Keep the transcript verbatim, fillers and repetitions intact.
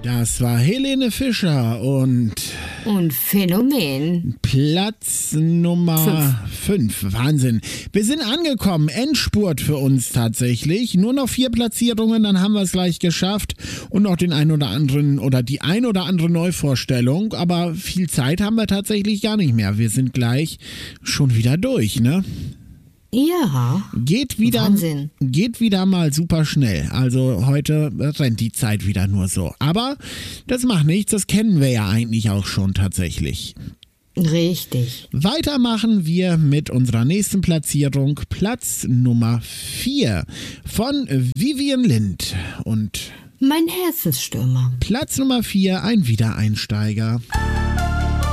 Das war Helene Fischer und Und Phänomen. Platz Nummer fünf. Wahnsinn. Wir sind angekommen. Endspurt für uns tatsächlich. Nur noch vier Platzierungen, dann haben wir es gleich geschafft. Und noch den ein oder anderen oder die ein oder andere Neuvorstellung. Aber viel Zeit haben wir tatsächlich gar nicht mehr. Wir sind gleich schon wieder durch, ne? Ja. Geht wieder, Wahnsinn. geht wieder mal super schnell. Also heute rennt die Zeit wieder nur so. Aber das macht nichts, das kennen wir ja eigentlich auch schon tatsächlich. Richtig. Weiter machen wir mit unserer nächsten Platzierung. Platz Nummer vier von Vivian Lind. Und Mein Herzensstürmer. Platz Nummer vier, ein Wiedereinsteiger.